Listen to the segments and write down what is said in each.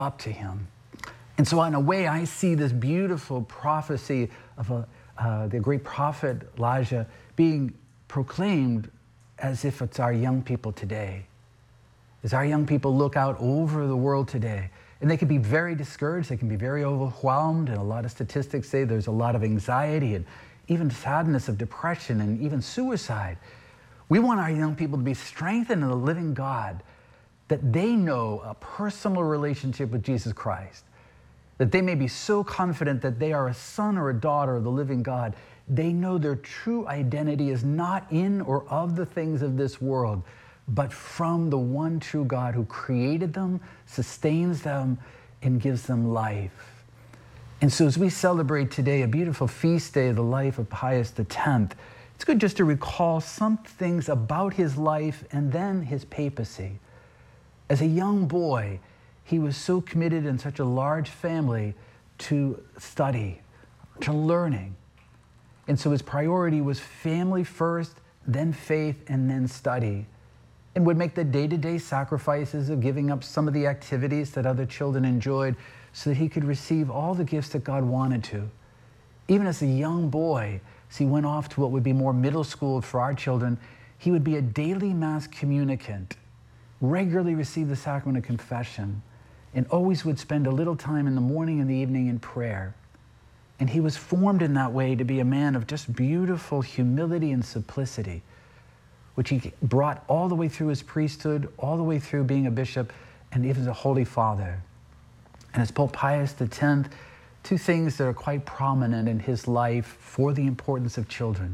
up to him. And so in a way, I see this beautiful prophecy of the great prophet Elijah being proclaimed as if it's our young people today. As our young people look out over the world today, and they can be very discouraged, they can be very overwhelmed, and a lot of statistics say there's a lot of anxiety and even sadness of depression and even suicide. We want our young people to be strengthened in the living God, that they know a personal relationship with Jesus Christ, that they may be so confident that they are a son or a daughter of the living God. They know their true identity is not in or of the things of this world, but from the one true God who created them, sustains them, and gives them life. And so as we celebrate today a beautiful feast day of the life of Pius X, it's good just to recall some things about his life and then his papacy. As a young boy, he was so committed in such a large family to study, to learning. And so his priority was family first, then faith, and then study. And would make the day-to-day sacrifices of giving up some of the activities that other children enjoyed so that he could receive all the gifts that God wanted to. Even as a young boy, as he went off to what would be more middle school for our children, he would be a daily mass communicant, regularly receive the sacrament of confession, and always would spend a little time in the morning and the evening in prayer. And he was formed in that way to be a man of just beautiful humility and simplicity, which he brought all the way through his priesthood, all the way through being a bishop, and even as a Holy Father. And as Pope Pius X, two things that are quite prominent in his life for the importance of children.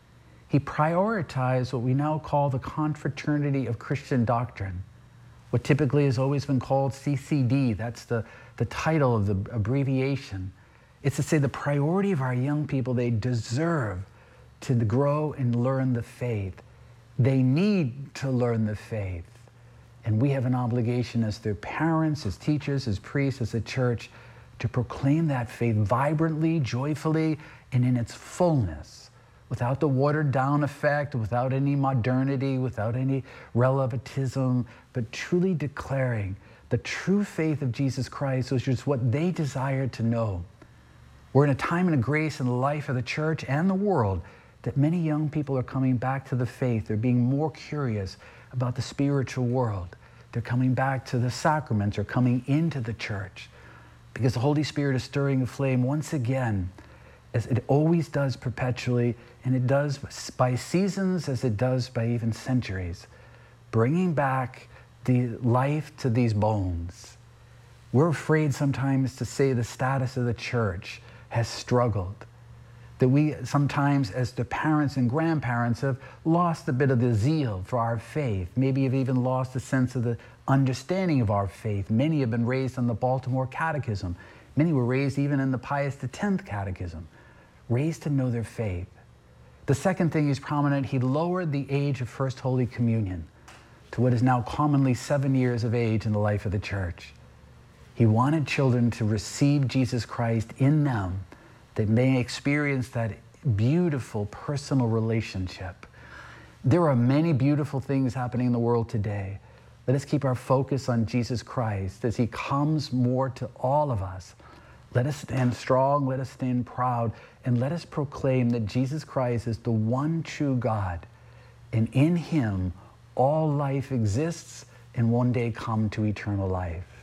He prioritized what we now call the confraternity of Christian doctrine, what typically has always been called CCD. That's the title of the abbreviation. It's to say the priority of our young people, they deserve to grow and learn the faith. They need to learn the faith. And we have an obligation as their parents, as teachers, as priests, as a church, to proclaim that faith vibrantly, joyfully, and in its fullness, without the watered down effect, without any modernity, without any relativism, but truly declaring the true faith of Jesus Christ, which is what they desire to know. We're in a time and a grace in the life of the church and the world that many young people are coming back to the faith. They're being more curious about the spiritual world. They're coming back to the sacraments or coming into the church because the Holy Spirit is stirring the flame once again, as it always does perpetually, and it does by seasons as it does by even centuries, bringing back the life to these bones. We're afraid sometimes to say the status of the church has struggled, that we sometimes as the parents and grandparents have lost a bit of the zeal for our faith, maybe have even lost a sense of the understanding of our faith. Many have been raised on the Baltimore Catechism. Many were raised even in the Pius X Catechism, raised to know their faith. The second thing is prominent, he lowered the age of First Holy Communion to what is now commonly 7 years of age in the life of the church. He wanted children to receive Jesus Christ in them, that may experience that beautiful personal relationship. There are many beautiful things happening in the world today. Let us keep our focus on Jesus Christ as he comes more to all of us. Let us stand strong, let us stand proud, and let us proclaim that Jesus Christ is the one true God, and in him all life exists and one day come to eternal life.